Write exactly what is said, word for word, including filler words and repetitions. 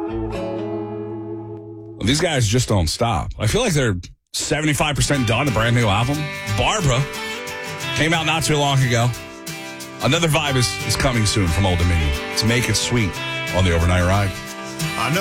Well, these guys just don't stop. I feel like they're seventy-five percent done, a brand new album. Barbara came out not too long ago. Another vibe is, is coming soon from Old Dominion. Let's make it sweet on the Overnight Ride.